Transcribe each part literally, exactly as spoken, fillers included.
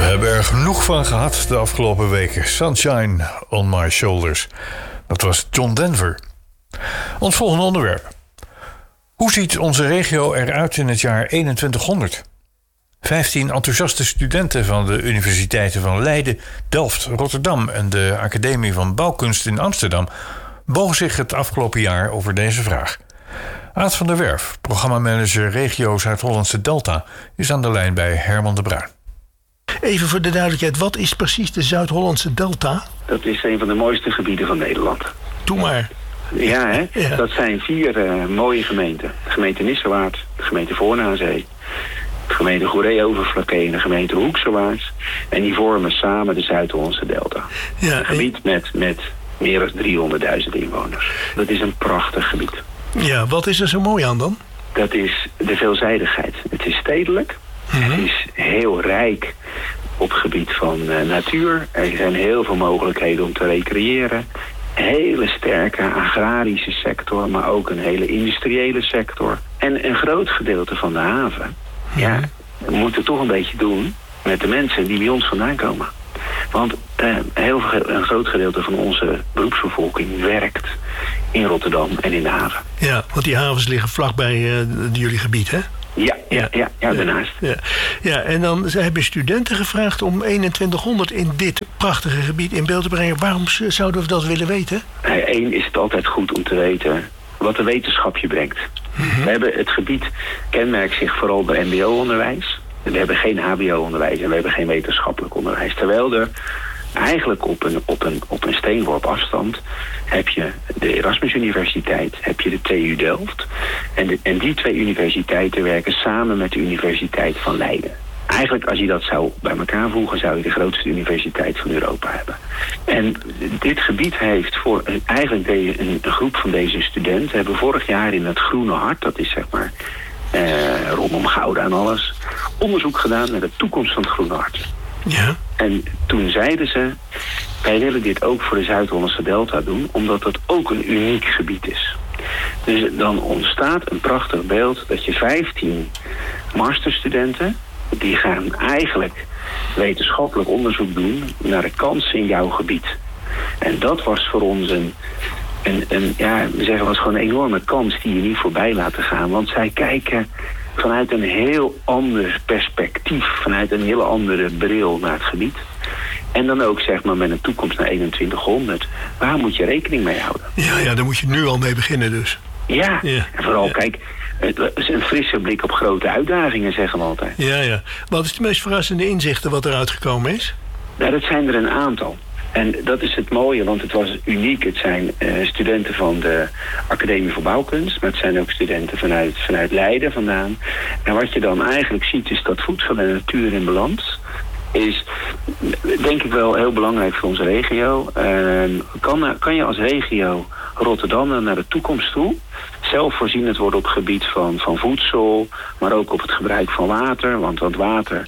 hebben er genoeg van gehad de afgelopen weken. Sunshine on my shoulders. Dat was John Denver. Ons volgende onderwerp. Hoe ziet onze regio eruit in het jaar eenentwintighonderd? Vijftien enthousiaste studenten van de universiteiten van Leiden, Delft, Rotterdam en de Academie van Bouwkunst in Amsterdam bogen zich het afgelopen jaar over deze vraag. Aad van der Werf, programmamanager regio Zuid-Hollandse Delta, is aan de lijn bij Herman de Bruin. Even voor de duidelijkheid, wat is precies de Zuid-Hollandse Delta? Dat is een van de mooiste gebieden van Nederland. Doe maar. Ja, hè? Ja. Dat zijn vier uh, mooie gemeenten. De gemeente Nissewaard, de gemeente Voorne-aan-Zee, de gemeente Goeree-Overflakkee en de gemeente Hoeksewaard. En die vormen samen de Zuid-Hollandse Delta. Ja, een gebied en... met, met meer dan driehonderdduizend inwoners. Dat is een prachtig gebied. Ja, wat is er zo mooi aan dan? Dat is de veelzijdigheid. Het is stedelijk. Mm-hmm. Het is heel rijk op het gebied van uh, natuur. Er zijn heel veel mogelijkheden om te recreëren. Hele sterke agrarische sector, maar ook een hele industriële sector. En een groot gedeelte van de haven, mm-hmm. ja, we moeten toch een beetje doen met de mensen die bij ons vandaan komen. Want uh, heel veel, een groot gedeelte van onze beroepsbevolking werkt in Rotterdam en in de haven. Ja, want die havens liggen vlakbij uh, jullie gebied, hè? Ja, ja, ja, ja, daarnaast. Ja, ja, en dan hebben studenten gevraagd om eenentwintighonderd in dit prachtige gebied in beeld te brengen. Waarom zouden we dat willen weten? Eén is het altijd goed om te weten wat de wetenschap je brengt. Mm-hmm. We hebben het gebied kenmerkt zich vooral bij M B O-onderwijs. We hebben geen H B O-onderwijs en we hebben geen wetenschappelijk onderwijs. Terwijl er eigenlijk op een, op een, op een steenworp afstand heb je de Erasmus Universiteit, heb je de T U Delft. En, de, en die twee universiteiten werken samen met de Universiteit van Leiden. Eigenlijk als je dat zou bij elkaar voegen, zou je de grootste universiteit van Europa hebben. En dit gebied heeft voor eigenlijk de, een, een groep van deze studenten hebben vorig jaar in het Groene Hart, dat is zeg maar Uh, rondom Gouda en alles, onderzoek gedaan naar de toekomst van het Groene Hart. Ja. En toen zeiden ze, wij willen dit ook voor de Zuid-Hollandse Delta doen, omdat dat ook een uniek gebied is. Dus dan ontstaat een prachtig beeld dat je vijftien masterstudenten, die gaan eigenlijk wetenschappelijk onderzoek doen naar de kansen in jouw gebied. En dat was voor ons een En, en ja, we zeggen, was gewoon een enorme kans die je niet voorbij laten gaan. Want zij kijken vanuit een heel ander perspectief, vanuit een hele andere bril naar het gebied. En dan ook zeg maar met een toekomst naar eenentwintighonderd. Waar moet je rekening mee houden? Ja, ja, daar moet je nu al mee beginnen dus. Ja, ja. En vooral ja. Kijk, het is een frisse blik op grote uitdagingen, zeggen we altijd. Ja, ja. Wat is de meest verrassende inzichten wat eruit gekomen is? Nou, dat zijn er een aantal. En dat is het mooie, want het was uniek. Het zijn uh, studenten van de Academie voor Bouwkunst, maar het zijn ook studenten vanuit, vanuit Leiden vandaan. En wat je dan eigenlijk ziet is dat voedsel en natuur in balans is, denk ik wel, heel belangrijk voor onze regio. Uh, kan, kan je als regio Rotterdam naar de toekomst toe zelfvoorzienend worden op het gebied van, van voedsel, maar ook op het gebruik van water, want dat water...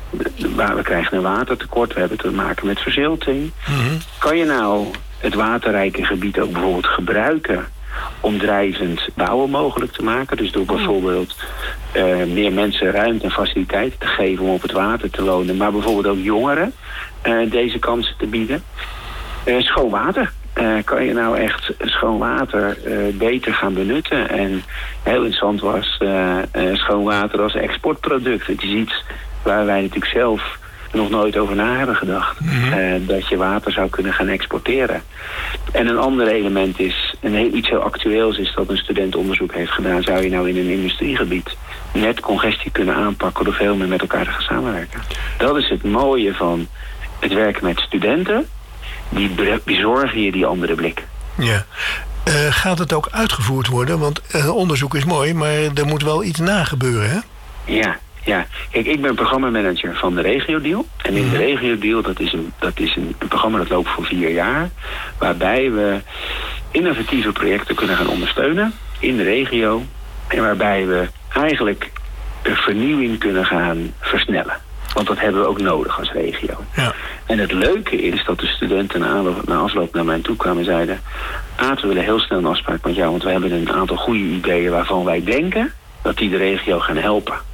We krijgen een watertekort, we hebben te maken met verzilting. Mm-hmm. Kan je nou het waterrijke gebied ook bijvoorbeeld gebruiken om drijvend bouwen mogelijk te maken? Dus door bijvoorbeeld uh, meer mensen ruimte en faciliteiten te geven om op het water te wonen, maar bijvoorbeeld ook jongeren uh, deze kansen te bieden. Uh, schoon water. Uh, kan je nou echt schoon water uh, beter gaan benutten? En heel interessant was uh, uh, schoon water als exportproduct. Het is iets waar wij natuurlijk zelf nog nooit over na hebben gedacht. Mm-hmm. Uh, dat je water zou kunnen gaan exporteren. En een ander element is, een heel, iets heel actueels is dat een student onderzoek heeft gedaan. Zou je nou in een industriegebied net congestie kunnen aanpakken door veel meer met elkaar te gaan samenwerken? Dat is het mooie van het werken met studenten. Die bezorgen je die andere blik. Ja. Uh, gaat het ook uitgevoerd worden? Want uh, onderzoek is mooi, maar er moet wel iets na gebeuren, hè? Ja. Ja, kijk, ik ben programmamanager van de RegioDeal. En in de RegioDeal, dat is, een, dat is een, een programma dat loopt voor vier jaar. Waarbij we innovatieve projecten kunnen gaan ondersteunen in de regio. En waarbij we eigenlijk de vernieuwing kunnen gaan versnellen. Want dat hebben we ook nodig als regio. Ja. En het leuke is dat de studenten na, na afloop naar mij toe kwamen en zeiden... Aad, we willen heel snel een afspraak met jou, want we hebben een aantal goede ideeën waarvan wij denken dat die de regio gaan helpen.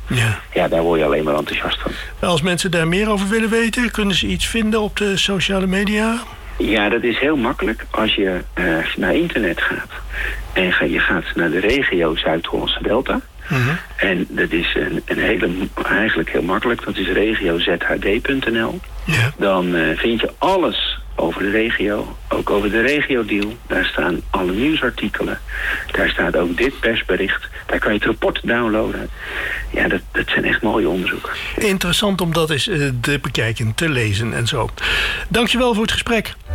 Ja. Ja, daar word je alleen maar enthousiast van. Als mensen daar meer over willen weten, kunnen ze iets vinden op de sociale media? Ja, dat is heel makkelijk als je uh, naar internet gaat. En ga, je gaat naar de regio Zuid-Hollandse Delta. Mm-hmm. En dat is een, een hele, eigenlijk heel makkelijk. Dat is regio z h d punt n l. Ja. Dan uh, vind je alles over de regio. Ook over de regio-deal. Daar staan alle nieuwsartikelen. Daar staat ook dit persbericht. Daar kan je het rapport downloaden. Ja, dat, dat zijn echt mooie onderzoeken. Interessant om dat eens uh, te bekijken, te lezen en zo. Dankjewel voor het gesprek.